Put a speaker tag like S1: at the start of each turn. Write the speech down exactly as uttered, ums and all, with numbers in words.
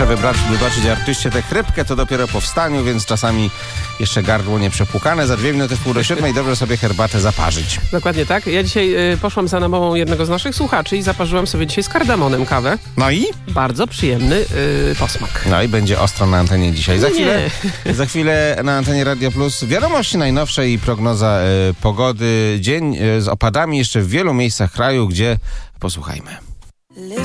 S1: muszę wybrać, wybaczyć artyście tę chrypkę, to dopiero po wstaniu, więc czasami jeszcze gardło nie przepłukane. Za dwie minuty w pół do siódmej dobrze sobie herbatę zaparzyć.
S2: Dokładnie tak. Ja dzisiaj y, poszłam za namową jednego z naszych słuchaczy i zaparzyłam sobie dzisiaj z kardamonem kawę.
S1: No i?
S2: Bardzo przyjemny y, posmak.
S1: No i będzie ostro na antenie dzisiaj. Za
S2: Nie.
S1: chwilę, za chwilę na antenie Radio Plus wiadomości najnowsze i prognoza y, pogody. Dzień y, z opadami jeszcze w wielu miejscach kraju, gdzie posłuchajmy.